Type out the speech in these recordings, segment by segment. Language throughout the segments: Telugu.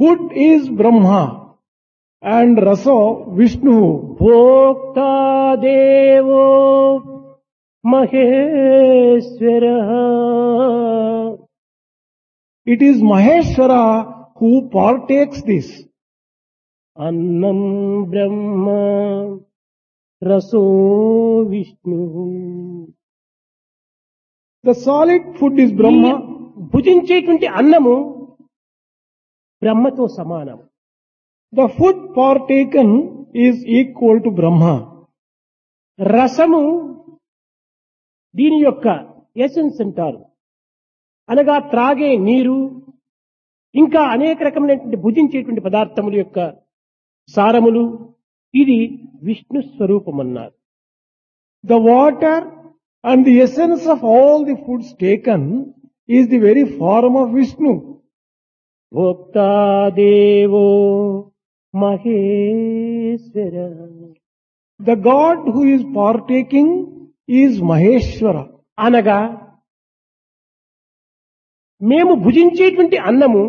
Food is Brahma and Rasa Vishnu. భోక్తా దేవో మహేశ్వరః. It is Maheshwara who partakes this. అన్నం బ్రహ్మ రసో Vishnu. The solid food is Brahma. భుజించేటువంటి అన్నము బ్రహ్మతో సమానం. The food partaken is equal to Brahma. రసము దీని యొక్క ఎసెన్స్ అంటారు. అనగా త్రాగే నీరు, ఇంకా అనేక రకమైనటువంటి భుజించేటువంటి పదార్థముల యొక్క సారములు, ఇది విష్ణు స్వరూపం అన్నారు. The water and the essence of all the foods taken is the very form of Vishnu. భోక్తా దేవో Maheshwara. The God who is partaking is Maheshwara. అనగా మేము భుజించేటువంటి అన్నము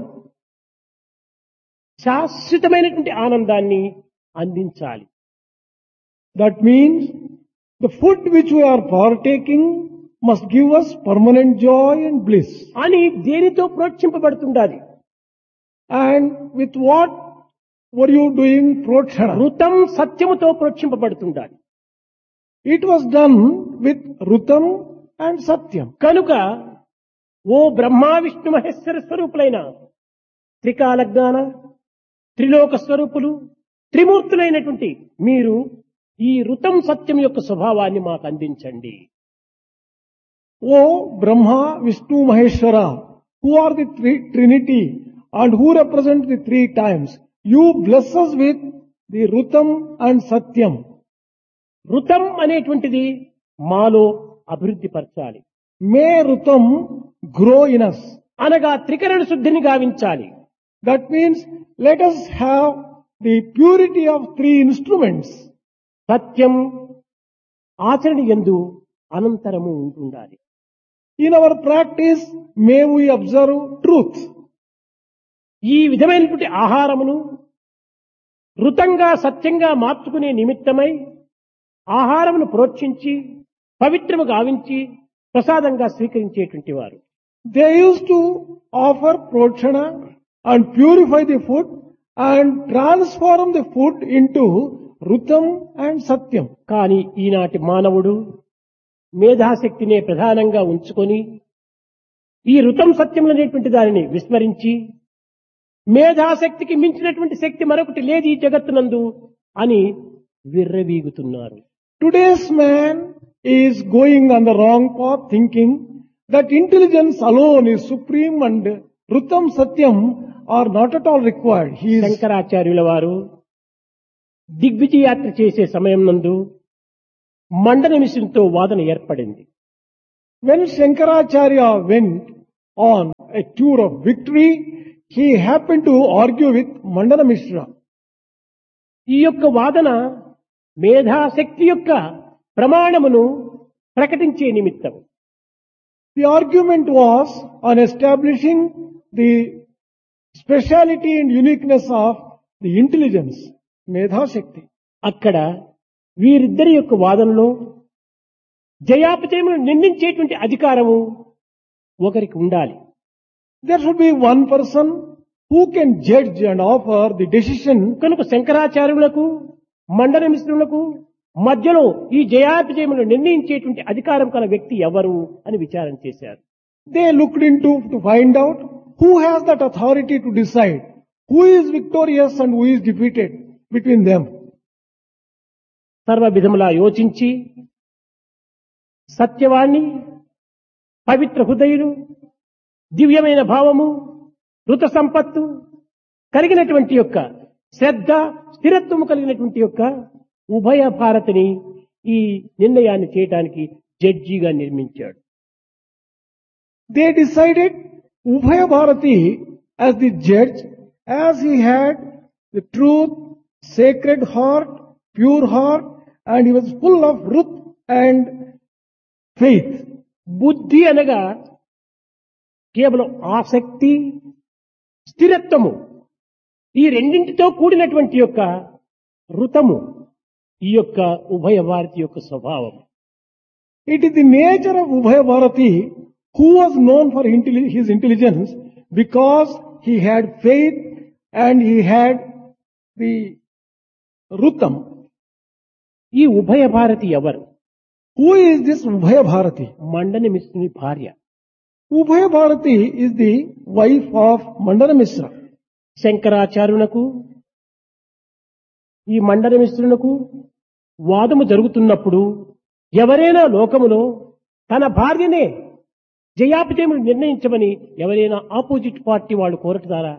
శాశ్వతమైనటువంటి ఆనందాన్ని అందించాలి. That means the food which we are partaking must give us permanent joy and bliss. అని దేనితో ప్రోత్సహింపబడుతుండాలి? And with what were you doing protshana? ఋతం సత్యముతో ప్రోత్సహింపబడుతుండాలి. It was done with Rutam and Satyam. కనుక ఓ బ్రహ్మ విష్ణు మహేశ్వర స్వరూపులైన త్రికాలజ్ఞాన త్రిలోక స్వరూపులు త్రిమూర్తులైనటువంటి మీరు ఈ ఋతం సత్యం యొక్క స్వభావాన్ని మాకు అందించండి. O Brahma, Vishnu, Maheshwara, who are the Trinity and who represent the three times, you bless us with the Rutam and Satyam. ఋతం అనేటువంటిది మాలో అభివృద్ధి పరచాలి. May Rutam grow in us. అనగా త్రికరణ శుద్ధిని గావించాలి. That means let us have the purity of three instruments. సత్యం ఆచరణ యందు అనంతరము ఉంటుండాలి. In our practice, may we observe truth. ఈ విధమైనటువంటి ఆహారమును ఋతంగా సత్యంగా మార్చుకునే నిమిత్తమై ఆహారమును ప్రోక్షించి పవిత్రము గావించి ప్రసాదంగా స్వీకరించేటువంటి వారు. They used to offer protshana and purify the food and transform the food into Rutam and Satyam. కానీ ఈనాటి మానవుడు మేధాశక్తినే ప్రధానంగా ఉంచుకొని ఈ ఋతం సత్యములనేటువంటి దానిని విస్మరించి మేధాశక్తికి మించినటువంటి శక్తి మరొకటి లేదు ఈ జగత్తునందు అని విర్రవీగుతున్నారు. Today's man is going on the wrong path thinking that intelligence alone is supreme and Rutam Satyam are not at all required. He is శంకరాచార్యుల వారు దిగ్విజయ యాత్ర చేసే సమయం నందు మండన మిషన్తో వాదన ఏర్పడింది. When Shankaracharya went on a tour of victory, he happened to argue with Mandana Mishra. ఈ యొక్క వాదన మేధాశక్తి యొక్క ప్రమాణమును ప్రకటించే నిమిత్తం. The argument was on establishing the speciality and uniqueness of the intelligence, Medha Shakti. అక్కడ వీరిద్దరి యొక్క వాదనలో జయాపజయములను నిందించేటువంటి అధికారము ఒకరికి ఉండాలి. There should be one person who can judge and offer the decision. కనుక శంకరాచార్యులకు మండన మిశ్రులకు మధ్యలో ఈ జయాపజయములను నిర్ణయించేటువంటి అధికారం కల వ్యక్తి ఎవరు అని విచారణ చేశారు. They looked into to find out who has that authority to decide who is victorious and who is defeated between them. సర్వ విధములా యోచించి సత్యవాణి పవిత్ర హృదయులు దివ్యమైన భావము ఋత సంపత్తు కలిగినటువంటి యొక్క శ్రద్ధ స్థిరత్వము కలిగినటువంటి యొక్క ఉభయ భారతిని ఈ నిర్ణయాన్ని చేయడానికి జడ్జిగా నిర్మించాడు. They decided Ubhaya Bharati as the judge, as he had the truth, sacred heart, pure heart, and he was full of ruth and faith. బుద్ధి అనగా కేవలం ఆసక్తి స్థిరత్వము ఈ రెండింటితో కూడినటువంటి యొక్క ఋతము ఈ యొక్క ఉభయ భారతి యొక్క స్వభావం. It is the nature of Ubhaya Bharati, who was known for his intelligence because he had faith and he had the Rutam. ఈ ఉభయ భారతి ఎవరు? Who is this Ubhaya Bharati? మండన మిశ్రుని భార్య. Ubhaya Bharati is the wife of Mandana Mishra. శంకరాచార్యునకు ఈ మండన మిశ్రునకు వాదము జరుగుతున్నప్పుడు ఎవరైనా లోకములో తన భార్యనే జయాపజయములు నిర్ణయించమని ఎవరైనా ఆపోజిట్ పార్టీ వాళ్ళు కోరటారా?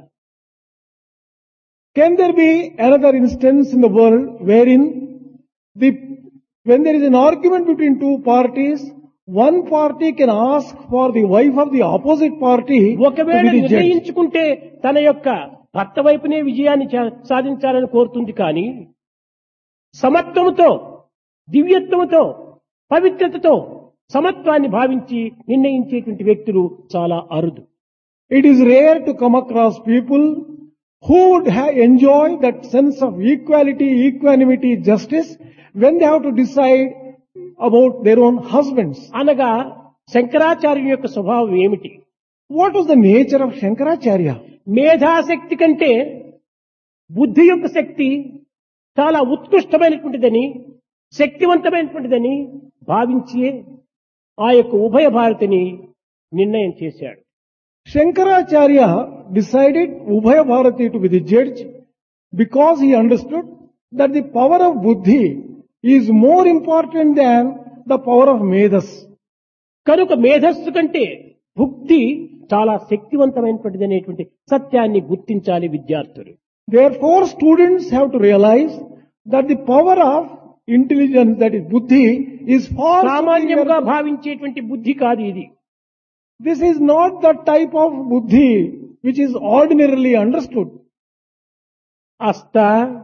Can there be another instance in the world wherein when there is an argument between two parties, one party can ask for the wife of the opposite party to ఒకవేళ be the judge? నిర్ణయించుకుంటే తన యొక్క భర్త వైపునే విజయాన్ని సాధించాలని కోరుతుంది కానీ సమత్వముతో, దివ్యత్వముతో, పవిత్రతతో సమత్వాన్ని భావించి నిర్ణయించేటువంటి వ్యక్తులు చాలా అరుదు. It is rare to come across people who would enjoy that sense of equality, equanimity, justice when they have to decide about their own husbands. అనగా శంకరాచార్యుని యొక్క స్వభావం ఏమిటి? What was the nature of Shankaracharya? మేధాశక్తి కంటే బుద్ధి యొక్క శక్తి చాలా ఉత్కృష్టమైనటువంటిదని, శక్తివంతమైనటువంటిదని భావించి ఆ యొక్క ఉభయ భారతిని నిర్ణయం చేశాడు. Shankaracharya decided Ubhaya Bharati to be the judge because he understood that the power of buddhi is more important than the power of medas. కనుక మేధస్సు కంటే బుద్ధి చాలా శక్తివంతమైనటువంటిది అనేటువంటి సత్యాన్ని గుర్తించాలి విద్యార్థులు. Therefore, students have to realize that the power of intelligence, that is buddhi, is far సామాన్యంగా superior. భావించేటువంటి బుద్ధి కాదు ఇది. This is not the type of buddhi which is ordinarily understood. అస్థ,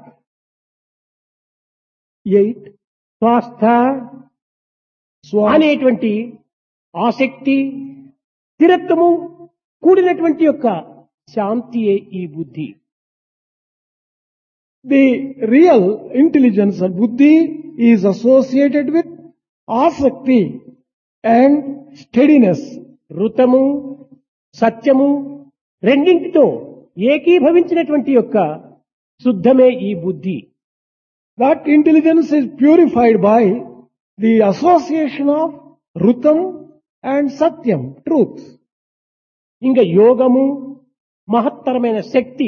8. Swasthya Swa. అనేటువంటి ఆసక్తి, స్థిరత్వము కూడినటువంటి యొక్క శాంతియే ఈ బుద్ధి. The real intelligence and buddhi is associated with asakti and steadiness. ఋతము, సత్యము రెండింటితో ఏకీభవించినటువంటి యొక్క శుద్ధమే ఈ బుద్ధి. That intelligence is purified by the association of Rutam and Satyam, truth. ఇంకా యోగము, మహత్తరమైన శక్తి,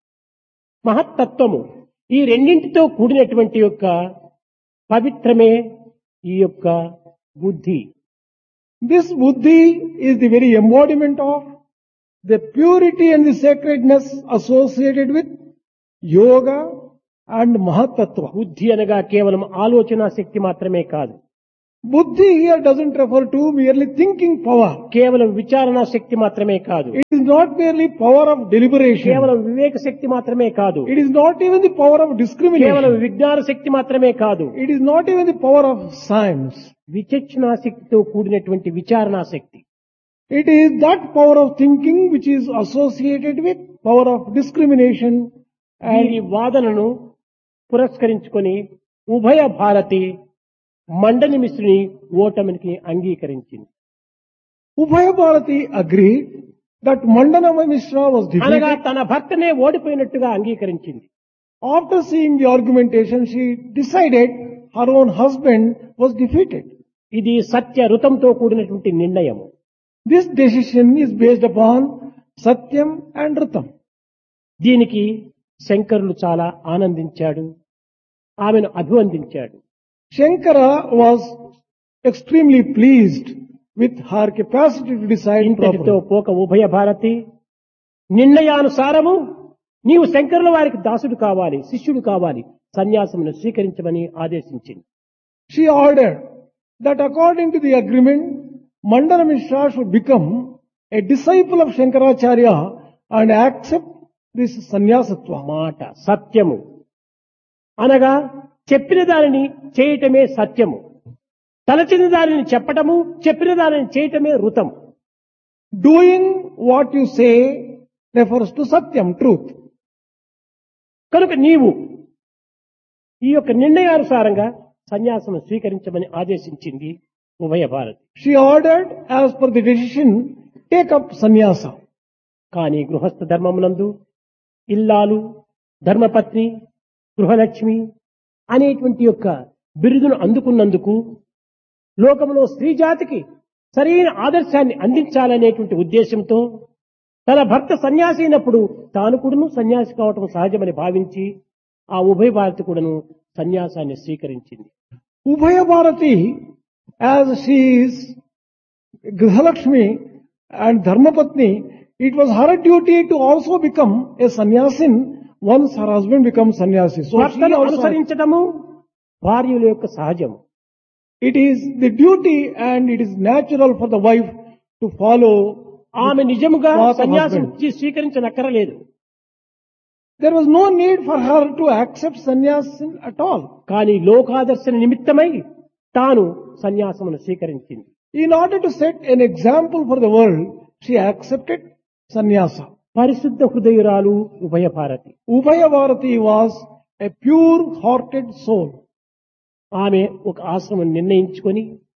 మహత్తత్వము ఈ రెండింటితో కూడినటువంటి యొక్క పవిత్రమే ఈ యొక్క బుద్ధి. This buddhi is the very embodiment of the purity and the sacredness associated with yoga and mahatattva. బుద్ధి అనగా కేవలం ఆలోచన శక్తి మాత్రమే కాదు, Buddhi here doesn't refer to merely thinking power. కేవలం విచారణ శక్తి మాత్రమే కాదు, It is not merely power of deliberation. కేవలం వివేక శక్తి మాత్రమే కాదు, It is not even the power of కేవలం discrimination. విజ్ఞాన శక్తి మాత్రమే కాదు, It is not even the power of science. విచక్షణా శక్తితో కూడినటువంటి విచారణా శక్తి. It is that power of thinking which is associated with power of discrimination. వీరి And వాదనను పురస్కరించుకొని ఉభయ భారతి మండలి మిశ్రుని ఓటమికి అంగీకరించింది. Ubhaya Bharati agreed that Mandana Mishra was అనగా defeated. తన భర్తనే ఓడిపోయినట్టుగా అంగీకరించింది. After seeing the argumentation, she decided her own husband was defeated. ఇది సత్య ఋతంతో కూడినటువంటి నిర్ణయము. This decision is based upon Satyam and Rutam. దీనికి శంకరులు చాలా ఆనందించాడు, ఆమెను అభివందించాడు. Shankara was extremely pleased with her capacity to decide ఇంతటితో properly. పోక ఉభయ భారతి నిర్ణయానుసారము నీవు శంకరుల వారికి దాసుడు కావాలి, శిష్యుడు కావాలి, సన్యాసమును స్వీకరించమని ఆదేశించింది. She ordered that according to the agreement, Mandana Mishra should become a disciple of Shankaracharya and accept this sannyasatva. మాట సత్యము అనగా చెప్పిన దానిని చేయటమే సత్యము, తలచిన దానిని చెప్పటము, చెప్పిన దానిని చేయటమే ఋతం. Doing what you say refers to Satyam, truth. కనుక నీవు ఈ యొక్క నిర్ణయానుసారంగా సన్యాసం స్వీకరించమని ఆదేశించింది ఉభయ Bharati. She ordered, as per the decision, take up sannyasa. కానీ గృహస్థ ధర్మమునందు ఇల్లాలు, ధర్మపత్ని, గృహలక్ష్మి అనేటువంటి యొక్క బిరుదును అందుకున్నందుకు లోకంలో స్త్రీ జాతికి సరైన ఆదర్శాన్ని అందించాలనేటువంటి ఉద్దేశంతో తన భర్త సన్యాసి అయినప్పుడు తాను కూడాను సన్యాసి కావటం సహజమని భావించి ఆ ఉభయ భారతి కూడాను సన్యాసాన్ని స్వీకరించింది. Ubhaya Bharati, as she is Grihalakshmi and Dharmapatni, it was her duty to also become a sannyasin once her husband becomes sannyasi. So she భర్తను also, అనుసరించడము భార్యల యొక్క సహజము. it is the duty and it is natural for the wife to follow. ఆమె నిజముగా path of సన్యాసం husband. స్వీకరించనక్కరలేదు. There was no need for her to accept sannyasin at all. కానీ లోకాదర్శన నిమిత్తమై తాను సన్యాసమును స్వీకరించింది. In order to set an example for the world, she accepted sannyasa. పరిశుద్ధ హృదయురాలు ఉభయ Bharati. Ubhaya Bharati was a pure-hearted soul. ఆమె ఒక ఆశ్రమం నిర్ణయించుకొని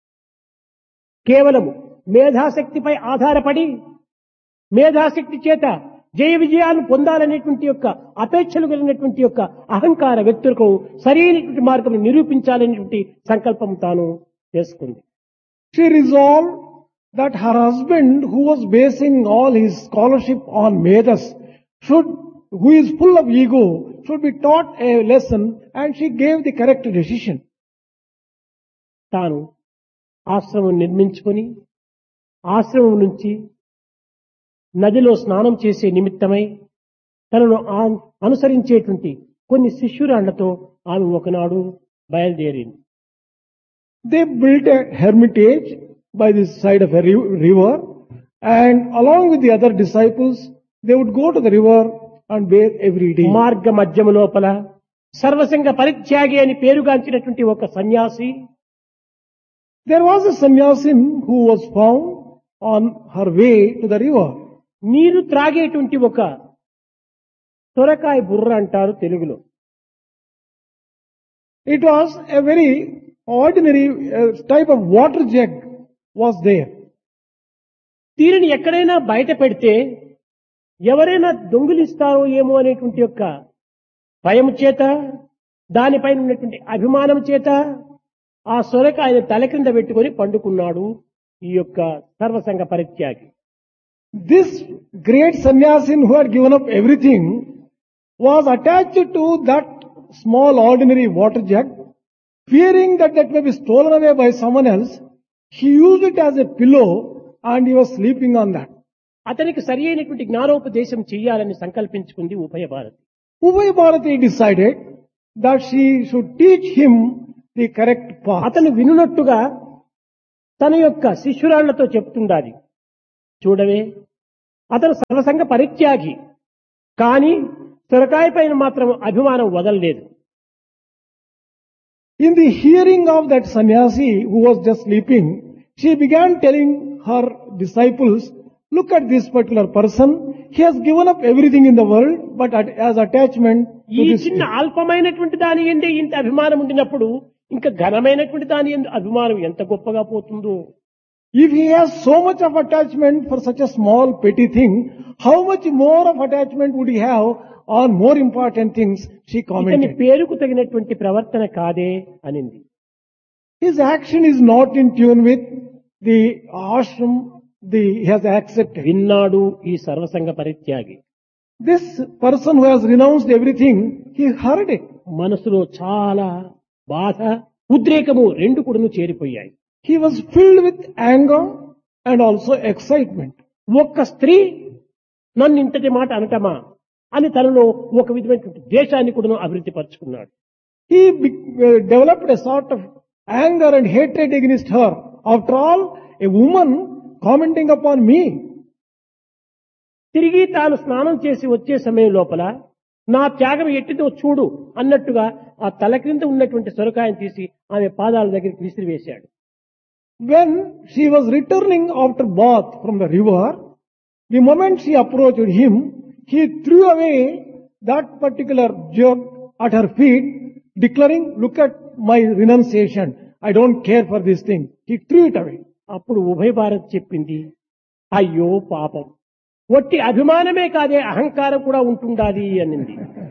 కేవలము మేధాశక్తిపై ఆధారపడి మేధాశక్తి చేత జయ విజయాలను పొందాలనేటువంటి యొక్క అపేక్షలు కలిగినటువంటి యొక్క అహంకార వ్యక్తులకు సరైనటువంటి మార్గం నిరూపించాలనేటువంటి సంకల్పం తాను చేసుకుంది. She resolved that her husband, who was basing all his scholarship on Vedas, who is full of ego, should be taught a lesson, and she gave the correct decision. తాను ఆశ్రమం నిర్మించుకొని ఆశ్రమం నుంచి నదిలో స్నానం చేసే నిమిత్తమై తనను అనుసరించేటువంటి కొన్ని శిష్యురాళ్లతో ఆమె ఒకనాడు బయలుదేరింది. They built a hermitage by the side of a river, and along with the other disciples, they would go to the river and bathe every day. మార్గ మధ్యము లోపల సర్వసంగ పరిత్యాగి అని పేరుగాంచినటువంటి ఒక సన్యాసి There was a sannyasin who was found on her way to the river. నీరు త్రాగేటువంటి ఒక సొరకాయ బుర్ర అంటారు తెలుగులో. It was a very ordinary type of water jug was there. దీనిని ఎక్కడైనా బయట పెడితే ఎవరైనా దొంగిలిస్తారో ఏమో అనేటువంటి యొక్క భయం చేత దానిపైన ఉన్నటువంటి అభిమానం చేత ఆ సొరకాయని తల క్రింద పెట్టుకొని పండుకున్నాడు ఈ యొక్క సర్వసంగ పరిత్యాగి. This great sannyasin who had given up everything was attached to that small ordinary water jug, fearing that may be stolen away by someone else. He used it as a pillow and he was sleeping on that. అతనికి సరి అయినటువంటి జ్ఞానోపదేశం చెయ్యాలని సంకల్పించుకుంది ఉభయ Bharati. Ubhaya Bharati decided that she should teach him the correct path. అతను వినున్నట్టుగా తన యొక్క శిష్యురాళ్లతో చెప్తుండాలి. చూడవే, అతను సర్వసంగ పరిత్యాగి, కానీ సొరకాయ పైన మాత్రం అభిమానం వదలలేదు. In the hearing of that sannyasi who was just sleeping, she began telling her disciples, look at this particular person. He has given up everything in the world, but as attachment ఈ to this. చిన్న అల్పమైనటువంటి దాని ఎందే ఇంత అభిమానం ఉండినప్పుడు ఇంకా ఘనమైనటువంటి దాని ఎందు అభిమానం ఎంత గొప్పగా పోతుందో. If he has so much of attachment for such a small petty thing, how much more of attachment would he have on more important things? She ఇతని commented. పేరుకు తగినటువంటి ప్రవర్తన కాదే అనింది. His action is not in tune with the ashram he has accepted. విన్నాడు ఈ సర్వసంగ పరిత్యాగి. This person who has renounced everything, he heard it. మనసులో చాలా బాధ, ఉద్రేకము రెండు కూడాను చేరిపోయాయి. He was filled with anger and also excitement. ఒక్క స్త్రీ నన్ను ఇంతటి మాట అనటమా అని తనలో ఒక విధమైనటువంటి ద్వేషాన్ని కూడా అభివృద్ధి పరుచుకున్నాడు. He developed a sort of anger and hatred against her. After all, a woman commenting upon me. తిరిగి తాను స్నానం చేసి వచ్చే సమయం లోపల నా త్యాగం ఎట్టిదో చూడు అన్నట్టుగా ఆ తల క్రింద ఉన్నటువంటి సొరకాయను తీసి ఆమె పాదాల దగ్గరికి విసిరివేశాడు. When she was returning after bath from the river, the moment she approached him, he threw away that particular jug at her feet, declaring, look at my renunciation. I don't care for this thing. He threw it away. అప్పుడు ఉభయ భారత్ చెప్పింది, అయ్యో పాపం, ఒట్టి అభిమానమే కాదే అహంకారం కూడా ఉంటుండాలి అనింది.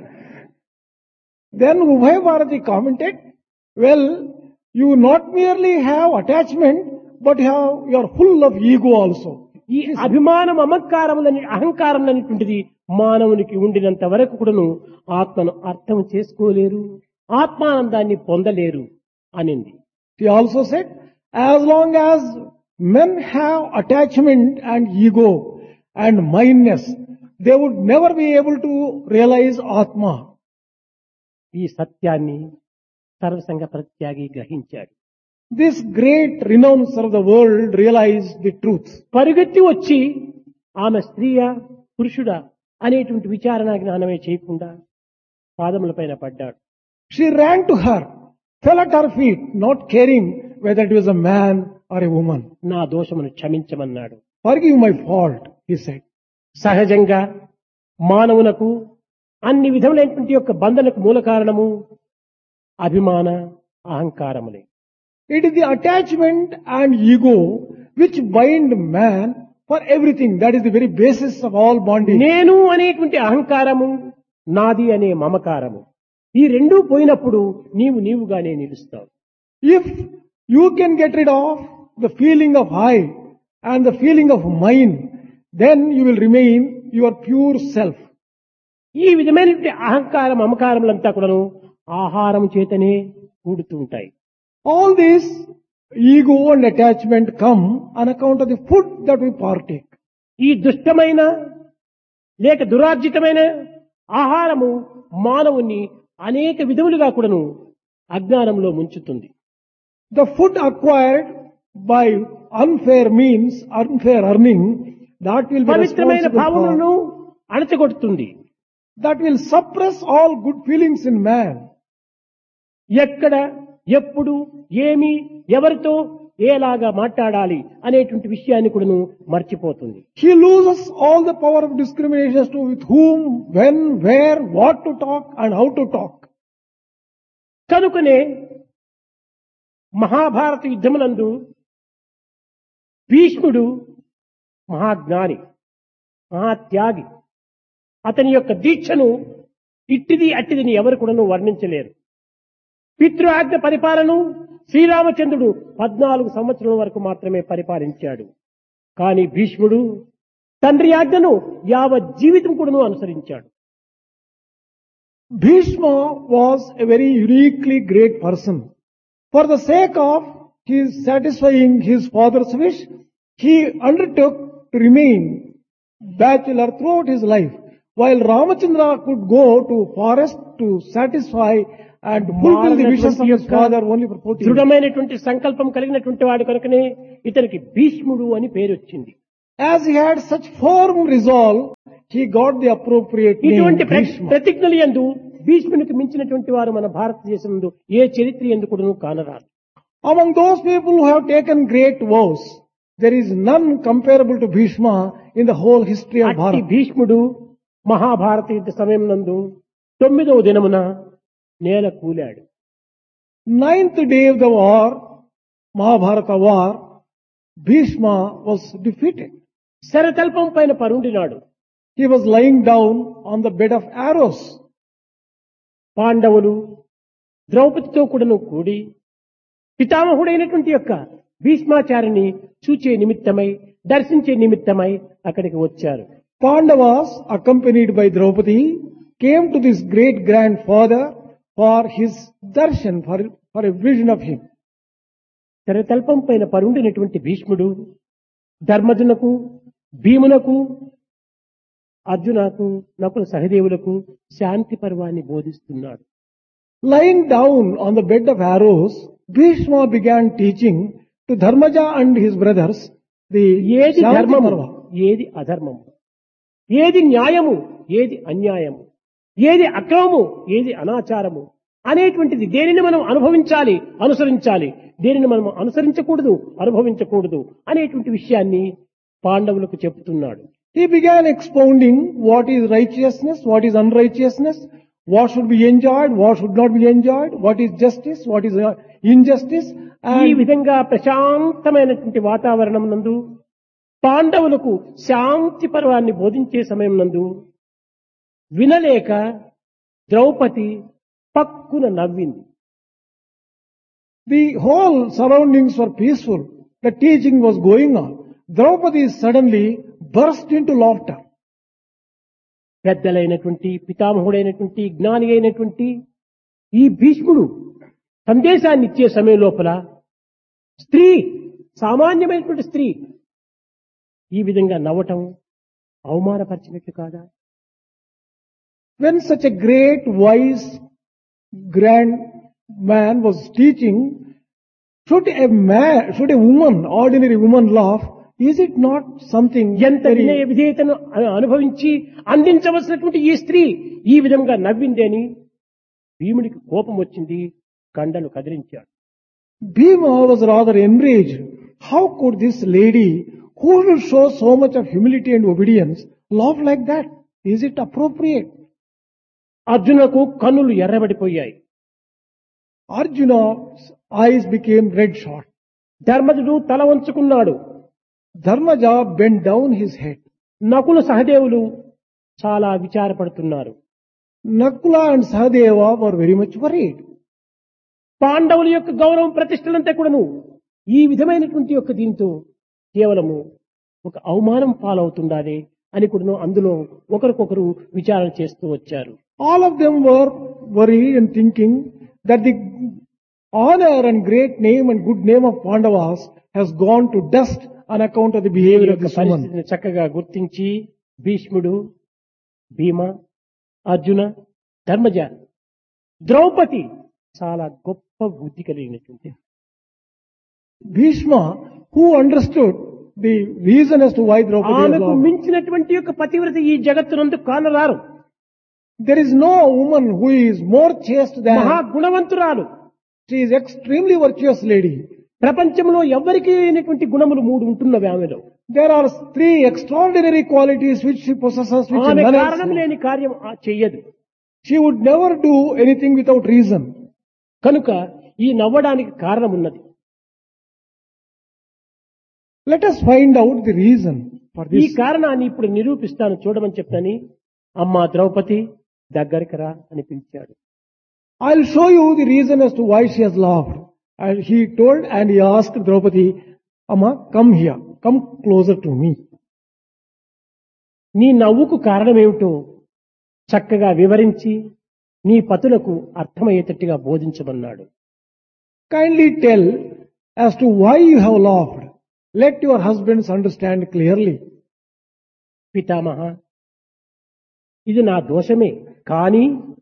Then Ubhay Bharati commented, well, you not merely have attachment, but you are full of ego also. ఈ అభిమానం అమకారములని అహంకారం అనేటువంటిది మానవునికి ఉండినంత వరకు కూడాను ఆత్మను అర్థం చేసుకోలేరు, ఆత్మానందాన్ని పొందలేరు అనింది. He also said, as long as men have attachment and ego and mindness, they would never be able to realize Atma. ఈ సత్యాన్ని సర్వసంగ ప్రత్యాగి గ్రహించాడు. This great renouncer of the world realized the truth. పరిగెత్తి వచ్చి ఆమె స్త్రీయా పురుషుడా అనేటువంటి విచారణ జ్ఞానమే చేయకుండా పాదములపైన పడ్డాడు. She ran to her, fell at her feet, not caring whether it was a man or a woman. నా దోషమును క్షమించమన్నాడు. Forgive my fault, he said. సహజంగా మానవునకు అన్ని విధములైనటువంటి యొక్క బంధనకు మూల కారణము అభిమాన అహంకారములే. It is the attachment and ego which bind man for everything. That is the very basis of all bonding. నేను అనేటువంటి అహంకారము, నాది అనే మమకారము, ఈ రెండూ పోయినప్పుడు నీవుగానే నిలుస్తావు. If you can get rid of the feeling of I and the feeling of mine, then you will remain your pure self. ఈ విధమైనటువంటి అహంకారం మమకారములంతా కూడాను ఆహారం చేతనే కూడుతుంటాయి. All this ego and attachment come on account of the food that we partake. ఈ దుష్టమైన లేక దురార్జితమైన ఆహారము మానవుని అనేక విధములుగా కూడాను అజ్ఞానంలో ముంచుతుంది. The food acquired by unfair means, unfair earning, that will be పవిత్రమైన responsible భావములను for, అణచగొడుతుంది. that will suppress all good feelings in man. ఎక్కడ ఎప్పుడు ఏమి ఎవరితో ఏలాగా మాట్లాడాలి అనేటువంటి విషయాన్ని కూడాను మర్చిపోతుంది. He loses all the power of discrimination as to with whom, when, where, what to talk and how to talk. కనుకనే మహాభారత యుద్ధమునందు భీష్ముడు మహాజ్ఞాని, మహాత్యాగి. అతని యొక్క దీక్షను ఇట్టిది అట్టిదిని ఎవరు కూడాను వర్ణించలేరు. పితృ ఆజ్ఞ పరిపాలన శ్రీరామచంద్రుడు 14 సంవత్సరాల వరకు మాత్రమే పరిపాలించాడు. కానీ భీష్ముడు తండ్రి ఆజ్ఞను యావత్ జీవితం కూడాను అనుసరించాడు. Bhishma was a very uniquely great person. For the sake of his satisfying his father's wish, he undertook to remain bachelor throughout his life. While Ramachandra could go to forest to satisfy and fulfill the wishes of his father only for 14 years. దృఢమైనటువంటి సంకల్పం కలిగినటువంటి వాడు కనుకనే ఇతనికి భీష్ముడు అని పేరు వచ్చింది. As he had such firm resolve, he got the appropriate name ఇటువంటి Bhishma. ప్రతిజ్ఞలు యందు భీష్మునికి మించినటువంటి వారు మన భారతదేశంలో ఏ చరిత్ర యందు కూడాను కానరాదు. Among those people who have taken great vows, there is none comparable to Bhishma in the whole history of అట్టి Bharat. భీష్ముడు మహాభారత యుద్ధ సమయం నందు 9వ దినమున నేల కూలాడు. 9th day of the war, Mahabharata war, Bhishma was defeated. శరతల్పం పైన పరుండినాడు. He was lying down on the bed of arrows. పాండవులు ద్రౌపదితో కూడాను కూడి పితామహుడైనటువంటి యొక్క భీష్మాచార్యుని చూచే నిమిత్తమై, దర్శించే నిమిత్తమై అక్కడికి వచ్చారు. Pandavas, accompanied by Draupadi, came to this great grandfather for his darshan, for a vision of him. శరతల్పం పైన పరుండినటువంటి భీష్ముడు ధర్మజునకు, భీమునకు, అర్జునకు, నకుల సహదేవులకు శాంతి పర్వాన్ని బోధిస్తున్నాడు. Lying down on the bed of arrows, Bhishma began teaching to Dharmaja and his brothers the ఏది Shanti ధర్మము, Parva. ఏది అధర్మము, ఏది న్యాయము, ఏది అన్యాయము, ఏది అక్రమము, ఏది అనాచారము అనేటువంటిది దేనిని మనం అనుభవించాలి, అనుసరించాలి, దేనిని మనం అనుసరించకూడదు, అనుభవించకూడదు అనేటువంటి విషయాన్ని పాండవులకు చెప్తున్నాడు. He began expounding what is righteousness, what is unrighteousness, what should be enjoyed, what should not be enjoyed, what is justice, what is injustice. ఈ And విధంగా ప్రశాంతమైనటువంటి వాతావరణం నందు పాండవులకు శాంతి పర్వాన్ని బోధించే సమయం నందు వినలేక ద్రౌపది పక్కున నవ్వింది. the whole surroundings were peaceful. The teaching was going on. Draupadi suddenly burst into laughter. పెద్దలైనటువంటి పితామహుడైనటువంటి జ్ఞాని అయినటువంటి ఈ భీష్ముడు సందేశాన్ని ఇచ్చే సమయం లోపల స్త్రీ, సామాన్యమైనటువంటి స్త్రీ ఈ విధంగా నవ్వటం అవమానపరిచినట్లు కాదా? When such a great, wise, grand man was teaching, should a woman, ordinary woman laugh? Is it not something ఎంత వినయ very... విధేయతను అనుభవించి అందించవలసినటువంటి ఈ స్త్రీ ఈ విధంగా నవ్వింది అని భీముడికి కోపం వచ్చింది, కండలు కదిలించాడు. Bhima was rather enraged. How could this lady, who will show so much of humility and obedience, laugh like that? Is it appropriate? అర్జునకు కన్నులు ఎర్రబడిపోయాయి. Arjuna's eyes became red shot. ధర్మజుడు తల వంచుకున్నాడు. Dharmaja bent down his head. Nakula సహదేవులు చాలా విచారపడుతున్నారు. Nakula and Sahadeva were very much worried. పాండవుల యొక్క గౌరవం ప్రతిష్టలంతా కూడాను ఈ విధమైనటువంటి యొక్క దీంతో కేవలము ఒక అవమానం పాలవుతుండాలి అని కూడాను అందులో ఒకరికొకరు విచారణ చేస్తూ వచ్చారు. All of them were worried and thinking that the honor and great name and good name of Pandavas has gone to dust on account of the ఈ behavior of యొక్క this woman. పరిస్థితిని చక్కగా గుర్తించి భీష్ముడు, భీమ, అర్జున, ధర్మజ, ద్రౌపది చాలా గొప్ప బుద్ధి కలిగినటువంటి Bhishma, who understood the reason as to why Draupadi was ఆమెకు loved. మించినటువంటి యొక్క పతివ్రత ఈ జగత్తునందు కానరారు. There is no woman who is more chaste than... మహా గుణవంతురాలు. She is extremely virtuous lady. ప్రపంచంలో ఎవరికి లేనటువంటి గుణములు 3 ఉంటున్నవి ఆమెలో. There are 3 extraordinary qualities which she possesses, which ఆమె none else కారణం has. లేని కార్యం చెయ్యదు. She would never do anything without reason. కనుక ఈ నవ్వడానికి కారణం ఉన్నది. Let us find out the reason for ఈ this. కారణాన్ని ఇప్పుడు నిరూపిస్తాను చూడమని చెప్తాని అమ్మా ద్రౌపది దగ్గరికి రా అని పిలిచాడు. I'll show you the reason as to why she has laughed. And he told and he asked Draupadi, Amma, come here, come closer to me. నీ నవ్వుకు కారణమేమిటో చక్కగా వివరించి నీ పతులకు అర్థమయ్యేటట్టుగా బోధించమన్నాడు. Kindly tell as to why you have laughed. Let your husbands understand clearly. పితామహ, ఇది నా దోషమే, కానీ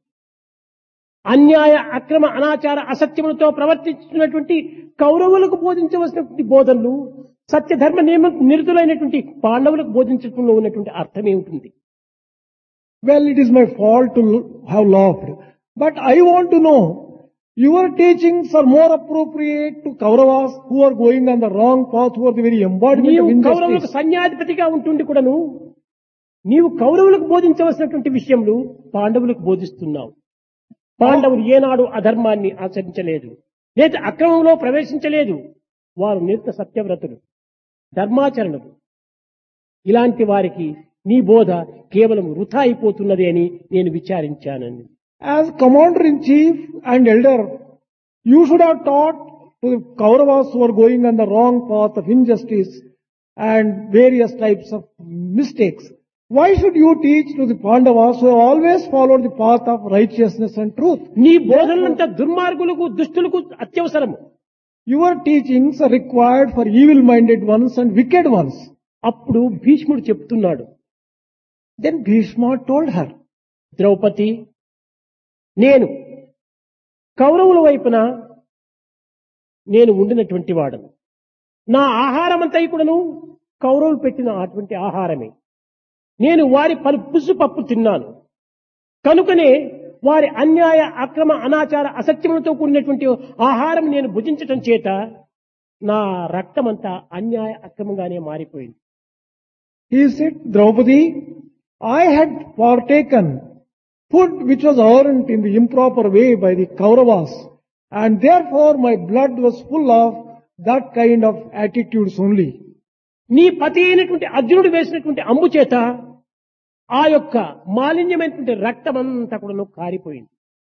అన్యాయ అక్రమ అనాచార అసత్యములతో ప్రవర్తించినటువంటి కౌరవులకు బోధించవలసినటువంటి బోధనలు సత్యధర్మ నియమ నిరతులైనటువంటి పాండవులకు బోధించడంలో ఉన్నటువంటి అర్థం ఏమిటి? Well, it is my fault to have laughed. But I want to know, your teachings are more appropriate to Kauravas who are going on the wrong path, who are the very embodiment నీవు of కౌరవులకు injustice. సైన్యాధిపతిగా ఉంటుండి కూడాను నీవు కౌరవులకు బోధించవలసినటువంటి విషయంలో పాండవులకు బోధిస్తున్నావు. పాండవులు ఏనాడు అధర్మాన్ని ఆచరించలేదు, లేదా అక్రమంలో ప్రవేశించలేదు. వారు నిత్య సత్యవ్రతులు, ధర్మాచరణలు. ఇలాంటి వారికి నీ బోధ కేవలం వృథా అయిపోతున్నది అని నేను విచారించానని. As commander-in-chief and elder, you should have taught to the Kauravas who are going on the wrong path of injustice and various types of mistakes. Why should you teach to the Pandavas who have always followed the path of righteousness and truth? నీ బోధనలంతా దుర్మార్గులకు, దుష్టులకు అత్యవసరము. Your teachings are required for evil-minded ones and wicked ones. అప్పుడు భీష్ముడు చెప్తున్నాడు, Then Bhishma told her, Draupadi, నేను కౌరవుల వైపున నేను ఉండినటువంటి వాడను. నా ఆహారం అంతా కూడాను కౌరవులు పెట్టిన అటువంటి ఆహారమే. నేను వారి పులుసు పప్పు తిన్నాను. కనుకనే వారి అన్యాయ అక్రమ అనాచార అసత్యములతో కూడినటువంటి ఆహారం నేను భుజించటం చేత నా రక్తమంతా అన్యాయ అక్రమంగానే మారిపోయింది. He said, Draupadi, I had partaken food which was earned in the improper way by the Kauravas, and therefore my blood was full of that kind of attitudes only. నీ పతి అయినటువంటి అర్జునుడు వేసినటువంటి అంబు చేత ఆ యొక్క మాలిన్యమైనటువంటి రక్తమంతా కూడా కారిపోయింది.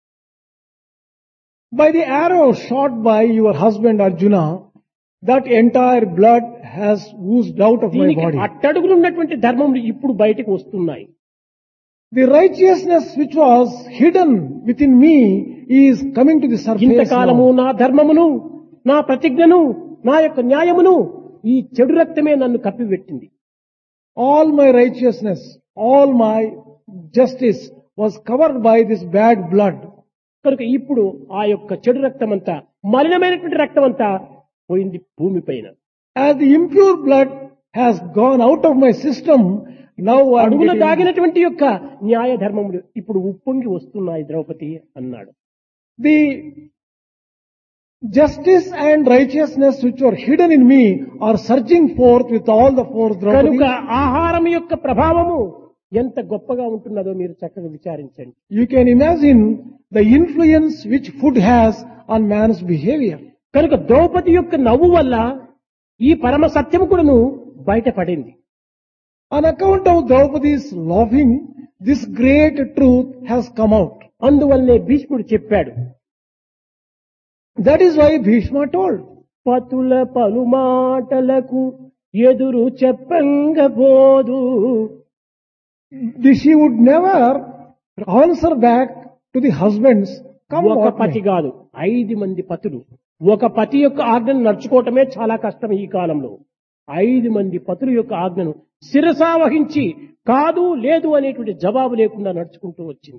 By the arrow shot by your husband Arjuna, that entire blood has oozed out of my దీనికి body. అట్టడుగులు ఉన్నటువంటి ధర్మములు ఇప్పుడు బయటకు వస్తున్నాయి. The righteousness which was hidden within me is coming to the surface ఇంతకాలము now. నా ధర్మమును, నా ప్రతిజ్ఞను, నా యొక్క న్యాయమును ఈ చెడు రక్తమే నన్ను కప్పిపెట్టింది. All my righteousness, all my justice was covered by this bad blood. కనుక ఇప్పుడు ఆ యొక్క చెడు రక్తం అంతా, మలినమైనటువంటి రక్తం అంతా పోయింది భూమి పైన. As the impure blood has gone out of my system, now I am అడుగున getting, దాగినటువంటి యొక్క న్యాయ ధర్మములు ఇప్పుడు ఉప్పొంగి వస్తున్నాయి ద్రౌపది అన్నాడు. the justice and righteousness which were hidden in me are surging forth with all the force, కనుక Draupadi. ఆహారం యొక్క ప్రభావము ఎంత గొప్పగా ఉంటున్నదో మీరు చక్కగా విచారించండి. You can imagine the influence which food has on man's behavior. కనుక ద్రౌపది యొక్క నవ్వు వల్ల ఈ పరమ సత్యము కూడాను బయటపడింది. On account of Draupadi's laughing, this great truth has come out. అందువల్లనే భీష్ముడు చెప్పాడు, That is why Bhishma told, పతుల పలుమాటలకు ఎదురు చెప్పంగబోదు. she would never answer back to the husbands, come ఒక what పతి may. కాదు, 5 మంది పతులు. ఒక పతి యొక్క ఆజ్ఞను నడుచుకోవటమే చాలా కష్టం ఈ కాలంలో. 5 మంది పతుల యొక్క ఆజ్ఞను శిరసా వహించి కాదు లేదు అనేటువంటి జవాబు లేకుండా నడుచుకుంటూ వచ్చింది.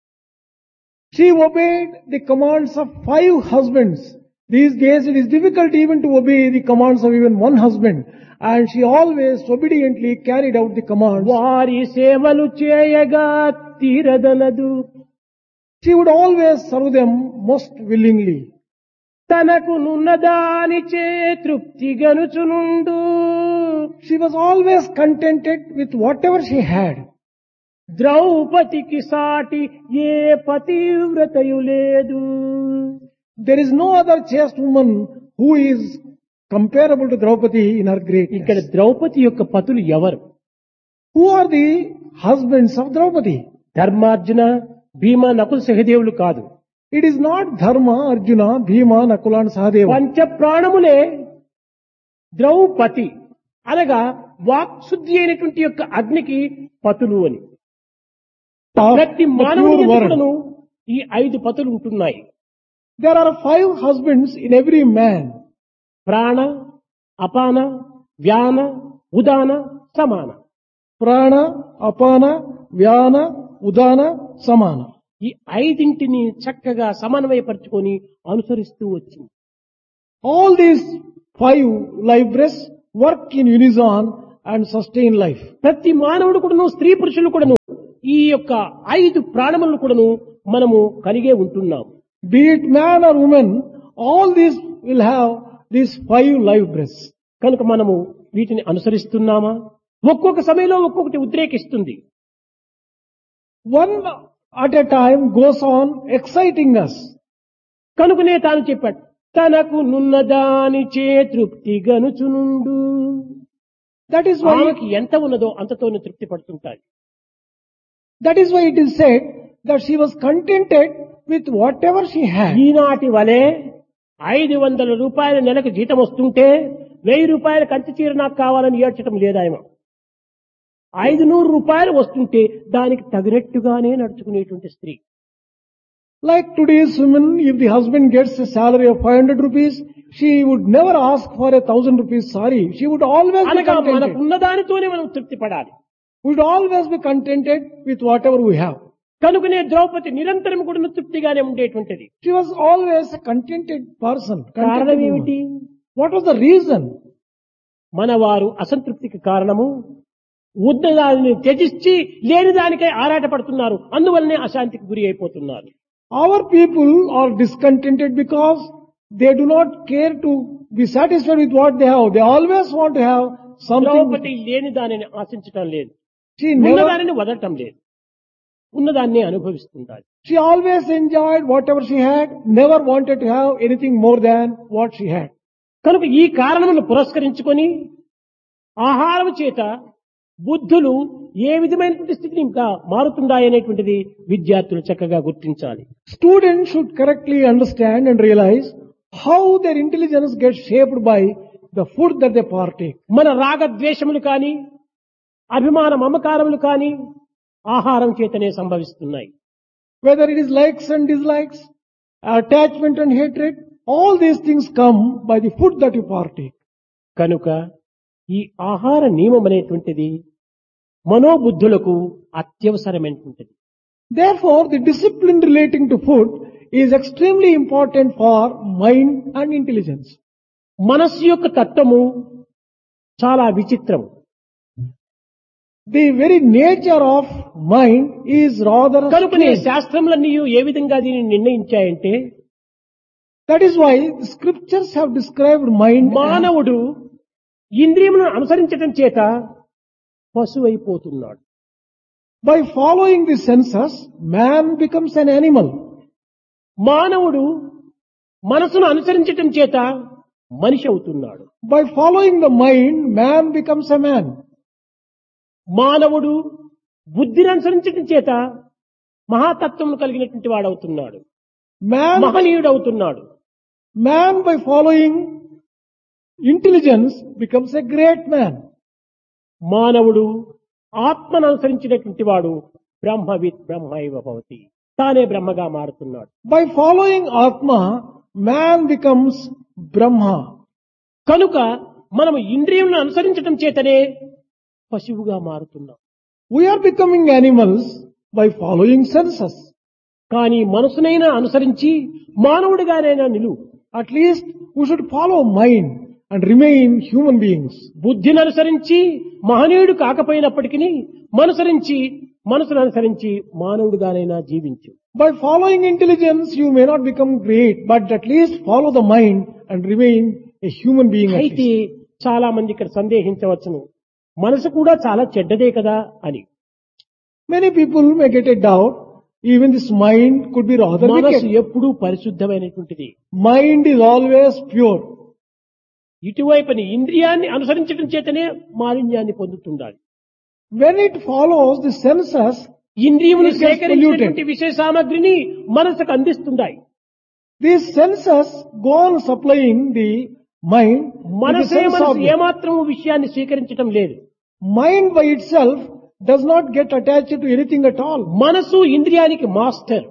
She obeyed the commands of 5 husbands. These days it is difficult even to obey the commands of even one husband. And she always obediently carried out the commands. వారి సేవలు చేయగా తీరదనదు. She would always serve them most willingly. తనకు నున్నదానిచే తృప్తి గనుచునుండు. She was always contented with whatever she had. ద్రౌపదికి సాటి ఏ పతివ్రతయు లేదు. There is no other chaste woman who is comparable to Draupadi in her ఇక్కడ greatness. ద్రౌపది యొక్క పతులు ఎవరు? Who are the husbands of Draupadi? ధర్మార్జున, భీమ, నకుల, సహదేవులు కాదు. It is not Dharma, Arjuna, Bhima, Nakula and Sahadeva. పంచ ప్రాణములే ద్రౌపది అనగా వాక్శుద్ధి అయినటువంటి యొక్క అగ్నికి పతులు అని. Of ప్రతి the మానవుని pure word. ఎందుకును ఈ 5 పతులు ఉంటున్నాయి. There are 5 husbands in every man. ప్రాణ, అపాన, వ్యాన, ఉదాన, సమాన. Prana, Apana, Vyana, Udana, Samana. ఈ 5ంటిని చక్కగా సమన్వయపరుచుకొని అనుసరిస్తూ వచ్చింది. All these 5 life breaths work in unison and sustain life. ప్రతి మానవుడు కూడాను, స్త్రీ పురుషులు కూడాను ఈ యొక్క 5 ప్రాణములను కూడాను మనము కలిగే ఉంటున్నాం. Be it man or woman, all these will have these 5 life breaths. కనుక మనము వీటిని అనుసరిస్తున్నామా? ఒక్కొక్క సమయంలో ఒక్కొక్కటి ఉద్రేకిస్తుంది. One at a time goes on exciting us. కనుకనే తాను చెప్పాడు, తనకు నున్నదానిచే తృప్తి గనుచునుండు. That is why ఆమెకి ఎంత ఉన్నదో అంతతోనే తృప్తి పడుతుంటాడు. it is said that she was contented with whatever she had. ఈనాటి వలె 500 రూపాయల నెలకు జీతం వస్తుంటే 1000 రూపాయల కంచి చీర నాకు కావాలని ఏడ్చడం లేదాయమ. 500 రూపాయలు వస్తుంటే దానికి తగినట్టుగానే నడుచుకునేటువంటి స్త్రీ. Like today's women, if the husband gets a salary of 500 rupees, she would never ask for a 1000 rupees sari. She would always be అనగా contented. మనకున్న దానితోనే మనం తృప్తి పడాలి. We would always be contented with whatever we have. కనుకనే ద్రౌపది నిరంతరం కూడా తృప్తిగానే ఉండేటువంటిది. She was always a contented person. కారణం Contented ఏమిటి? woman. What was the reason? మన వారు అసంతృప్తికి కారణము ఉన్నదానిని త్యజించి లేని దానికై ఆరాటపడుతున్నారు. అందువల్లనే అశాంతికి గురి అయిపోతున్నారు. Our people are discontented because they do not care to be satisfied with what they have. They always want to have something. Draupadi లేని దానిని ఆశించటం లేదు, She never, ఉన్నదానిని వదలటం లేదు, ఉన్నదాన్ని అనుభవిస్తుండాలి. she always enjoyed whatever she had, never wanted to have anything more than what she had. కనుక ఈ కారణమును పురస్కరించుకొని ఆహారం చేత బుద్ధులు ఏ విధమైనటువంటి స్థితిని ఇంకా మారుతుండాయనేటువంటిది విద్యార్థులు చక్కగా గుర్తించాలి. Students should correctly understand and realize how their intelligence gets shaped by the food that they partake. మన రాగద్వేషములు కానీ అభిమాన మమకారములు కానీ ఆహారం చేతనే సంభవిస్తున్నాయి. Whether it is likes and dislikes, attachment and hatred, all these things come by the food that you partake. కనుక ఈ ఆహార నియమం అనేటువంటిది మనోబుద్ధులకు అత్యవసరమైనటువంటిది. Therefore, the discipline relating to food is extremely important for mind and intelligence. మనస్సు యొక్క తత్వము చాలా విచిత్రము. The very nature of mind is rather కనుకనే strange. శాస్త్రములన్నీ ఏ విధంగా దీనిని నిర్ణయించాయంటే, That is why the scriptures have described mind as మానవుడు ఇంద్రియములను అనుసరించటం చేత పశువైపోతున్నాడు. by following the senses, man becomes an animal. మానవుడు మనసును అనుసరించటం చేత మనిషి అవుతున్నాడు. By following the mind, man becomes a man. మానవుడు బుద్ధిని అనుసరించటం చేత మహాతత్వము కలిగినటువంటి వాడవుతున్నాడు, Man, మహనీయుడు అవుతున్నాడు. man by following intelligence becomes a great man. మానవుడు ఆత్మను అనుసరించినటువంటి వాడు బ్రహ్మవిత్ బ్రహ్మైవ భవతి, తానే బ్రహ్మగా మారుతున్నాడు. By following Atma, man becomes Brahma. కనుక మనము ఇంద్రియములను అనుసరించటం చేతనే పశువుగా మారుతున్నాం. We are becoming animals by following senses. కానీ మనసునైనా అనుసరించి మానవుడిగానైనా నిలువు. At least we should follow mind and remain human beings. బుద్ధిని అనుసరించి మహనీయుడు కాకపోయినప్పటికీ మనసును అనుసరించి మానవుడిగానైనా జీవించు. By following intelligence, you may not become great, but at least follow the mind and remain a human being. At అయితే least. చాలా మంది ఇక్కడ సందేహించవచ్చును, మనసు కూడా చాలా చెడ్డదే కదా అని. Many people may get a doubt, even this mind could be rather మనసు wicked. ఎప్పుడూ పరిశుద్ధమైనటువంటిది. Mind is always pure. ఇటువైపుని ఇంద్రియాన్ని అనుసరించడం చేతనే మాలిన్యాన్ని పొందుతుండాలి. When it follows the senses, ఇంద్రియములు it gets సేకరించినటువంటి polluted. విషయ సామగ్రిని మనసుకు అందిస్తుంటాయి. These senses go on supplying the mind with the మనసు sense object. ఏమాత్రము విషయాన్ని స్వీకరించడం లేదు. Mind by itself does not get attached to anything at all. మనసు ఇంద్రియానికి master.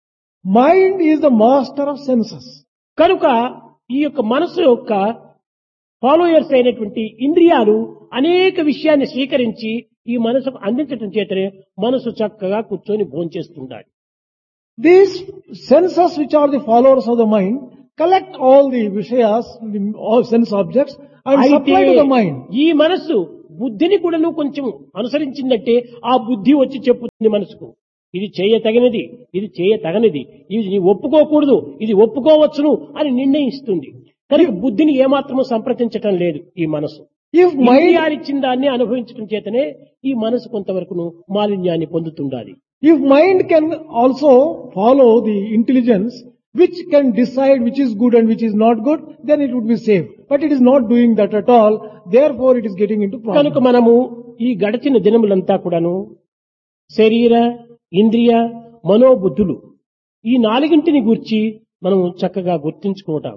Mind is the master of senses. కనుక ఈ యొక్క మనసు యొక్క ఫాలోయర్స్ అయినటువంటి ఇంద్రియాలు అనేక విషయాన్ని స్వీకరించి ఈ మనసుకు అందించడం చేతనే మనసు చక్కగా కూర్చొని భోంచేస్తుండాలి. These senses, which are the followers of the mind, collect all the vishayas, all sense objects, and అయితే supply to the mind. ఈ మనసు బుద్ధిని కూడా కొంచెం అనుసరించిందంటే ఆ బుద్ధి వచ్చి చెప్పుతుంది మనసుకు, ఇది చేయతగినది, ఇది చేయతగనిది, ఇది నీ ఒప్పుకోకూడదు, ఇది ఒప్పుకోవచ్చును అని నిర్ణయిస్తుంది. కనుక బుద్ధిని ఏమాత్రము సంప్రదించటం లేదు ఈ మనసు. If mind, ఇంద్రియాలిచ్చిన దాన్ని అనుభవించడం చేతనే ఈ మనసు కొంతవరకు మాలిన్యాన్ని పొందుతుండాలి. if mind can also follow the intelligence, which can decide which is good and which is not good, then it would be safe. But it is not doing that at all. Therefore, it is getting into కనుక problems. మనము ఈ గడిచిన దినములంతా కూడాను శరీర, ఇంద్రియ, మనోబుద్ధులు ఈ నాలుగింటిని గూర్చి మనం చక్కగా గుర్తించుకుంటాం.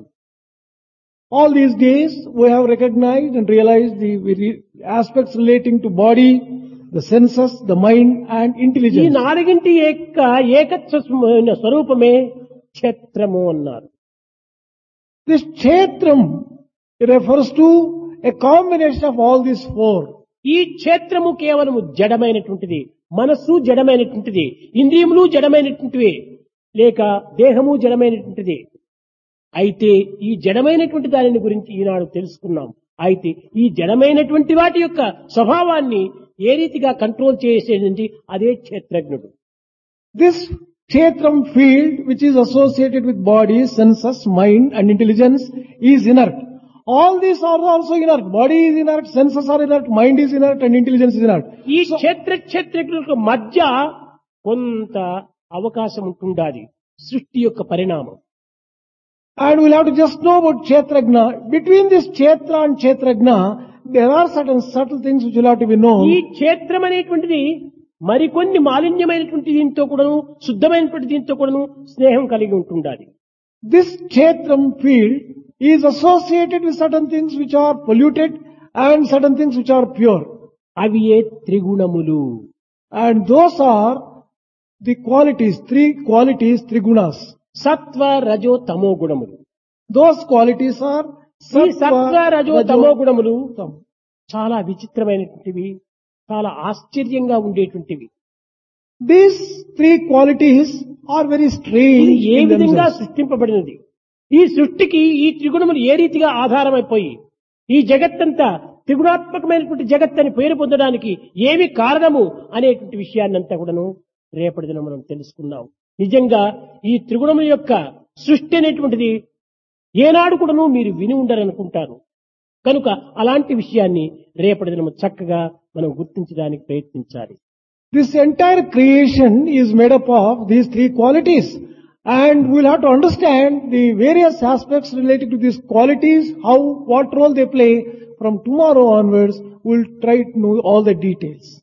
All these days, we have recognized and realized the aspects relating to body, the senses, the mind, and ఈ intelligence. నాలుగింటి యొక్క ఏకత్వమైన స్వరూపమే క్షేత్రము అన్నారు. This kshetram refers to a combination of all these four. ఈ క్షేత్రము కేవలము జడమైనటువంటిది, మనస్సు జడమైనటువంటిది, ఇంద్రియములు జడమైనటువంటివి, లేక దేహము జడమైనటువంటిది. అయితే ఈ జడమైనటువంటి దానిని గురించి ఈనాడు తెలుసుకున్నాం. అయితే ఈ జడమైనటువంటి వాటి యొక్క స్వభావాన్ని ఏ రీతిగా కంట్రోల్ చేసేది అదే క్షేత్రజ్ఞుడు. This kshetram field, which is associated with body, senses, mind, and intelligence, is inert. All these are also inert. Body is inert, senses are inert, mind is inert, and intelligence is inert. ఈ క్షేత్రజ్ఞులకు మధ్య కొంత అవకాశం ఉంటుండాలి సృష్టి యొక్క పరిణామం. And we'll have to just know about Kshetrajna. Between this Kshetra and Kshetrajna, there are certain subtle things which will have to be ఈ known. క్షేత్రం అనేటువంటిది మరికొన్ని మాలిన్యమైనటువంటి దీంతో కూడాను శుద్ధమైనటువంటి దీంతో కూడాను స్నేహం కలిగి ఉంటుండాలి. This Kshetram field is associated with certain things which are polluted and certain things which are pure. అవి ఏ త్రిగుణములు. And those are the qualities, three qualities, three gunas. సత్వ రజో తమో గుణములు. Those qualities are ఈ సత్వ రజో తమో గుణములు tam. చాలా విచిత్రమైనటువంటివి, చాలా ఆశ్చర్యంగా ఉండేటువంటివి. These three qualities are very ఇది strange ఏ in విధంగా themselves. సృష్టింపబడినది, ఈ సృష్టికి ఈ త్రిగుణములు ఏ రీతిగా ఆధారమైపోయి ఈ జగత్తంతా త్రిగుణాత్మకమైనటువంటి జగత్ అని పేరు పొందడానికి ఏమి కారణము అనేటువంటి విషయాన్నంతా కూడాను రేపటి దినం మనం తెలుసుకున్నాం. నిజంగా ఈ త్రిగుణముల యొక్క సృష్టి అనేటువంటిది ఏనాడు కూడాను మీరు విని ఉండరనుకుంటారు. కనుక అలాంటి విషయాన్ని రేపటి దినం చక్కగా మనం గుర్తించడానికి ప్రయత్నించాలి. This entire creation is made up of these three qualities. And we'll have to understand the various aspects related to these qualities, how, what role they play. From tomorrow onwards, we'll try to know all the details.